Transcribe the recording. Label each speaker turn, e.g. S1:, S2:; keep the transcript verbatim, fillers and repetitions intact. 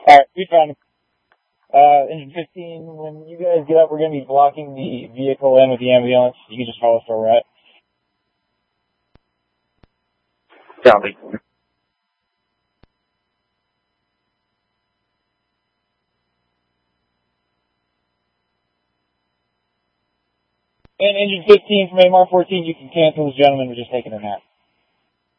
S1: Alright, we found him. Uh, engine fifteen, when you guys get up, we're going to be blocking the vehicle in with the ambulance. You can just follow us where we're at.
S2: Copy.
S1: And engine fifteen from A M R fourteen, you can cancel this gentleman. We're just taking a nap.